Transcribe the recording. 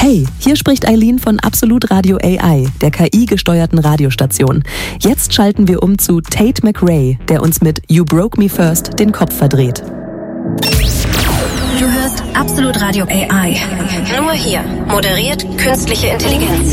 Hey, hier spricht Eileen von Absolut Radio AI, der KI-gesteuerten Radiostation. Jetzt schalten wir um zu Tate McRae, der uns mit You Broke Me First den Kopf verdreht. Du hörst Absolut Radio AI. Nur hier. Moderiert künstliche Intelligenz.